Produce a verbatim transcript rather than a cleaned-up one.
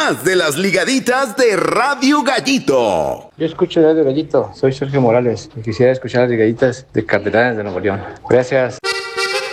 más de las ligaditas de Radio Gallito. Yo escucho Radio Gallito, soy Sergio Morales y quisiera escuchar las ligaditas de Cardenales de Nuevo León. Gracias.